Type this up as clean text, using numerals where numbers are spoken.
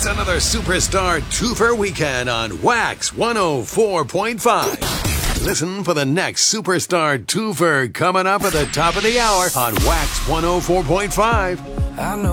It's another Superstar Twofer weekend on Wax 104.5. Listen for the next Superstar Twofer coming up at the top of the hour on Wax 104.5. I know